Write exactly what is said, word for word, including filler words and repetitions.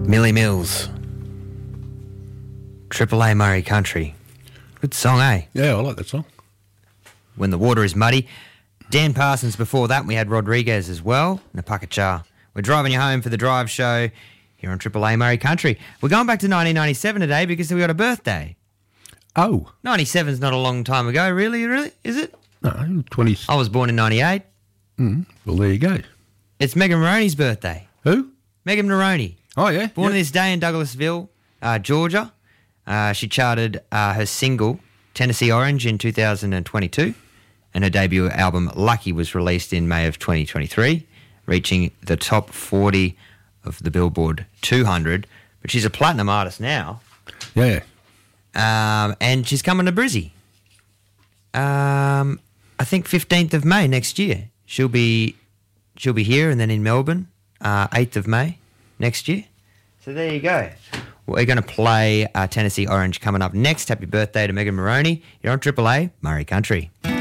Millie Mills. Triple A Murray Country. Good song, eh? Yeah, I like that song. When the Water is Muddy. Dan Parsons before that, we had Rodriguez as well. Napakacha. We're driving you home for the drive show here on Triple A Murray Country. We're going back to nineteen ninety-seven today because we got a birthday. Oh. ninety-seven's not a long time ago, really, really, is it? No, twenty. I was born in ninety-eight. Mm, well, there you go. It's Megan Maroney's birthday. Who? Megan Maroney. Oh, yeah. Born yep. this day in Douglasville, uh, Georgia. Uh, she charted uh, her single, Tennessee Orange, in two thousand twenty-two. And her debut album, Lucky, was released in May of twenty twenty-three, reaching the top forty of the Billboard two hundred. But she's a platinum artist now. Yeah. Um, and she's coming to Brizzy. Um, I think fifteenth of May next year. She'll be she'll be here and then in Melbourne, uh, eighth of May next year. So there you go. We're going to play uh, Tennessee Orange coming up next. Happy birthday to Megan Maroney. You're on Triple A Murray Country.